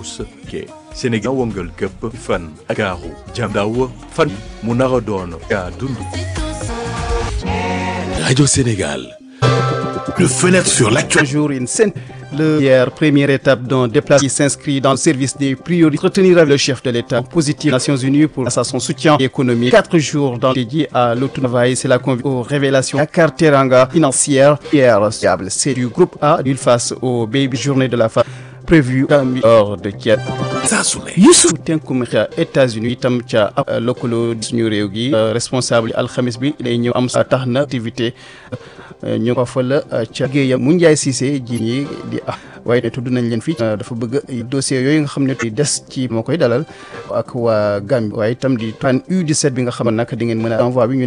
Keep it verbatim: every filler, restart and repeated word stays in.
puus ke Sénégal wongal këpp fan ak gaaru jàmdaaw fan mu nar a doon gaa dund. Radio Sénégal. Le fenêtre sur l'actualité. Jour une scène. Le hier, première étape d'un déplacement qui s'inscrit dans le service des priorités. Retenir avec le chef de l'État positif des Nations Unies pour son soutien économique. Quatre jours dans dédié à l'auto-travail, c'est la conviction aux révélations. La carte Teranga financière hier, c'est du groupe A, d'une face au Baby Journée de la femme prévue hors de Kiev. Youssou Tenkoum ca États-Unis itam ca lëkkaloo suñu réew gi responsable alxamis bi lay ñëw am tax na activité ñu ko fa la ca géeyam mu Njaay Cissé ji ñi di ah waaye tudd nañ leen fii dafa bëgg dossier yooyu nga xam ne des ci moo koy dalal ak waa Gambie waaye itam di tan U dix-sept bi nga xam ne nag di ngeen mën a envoi bi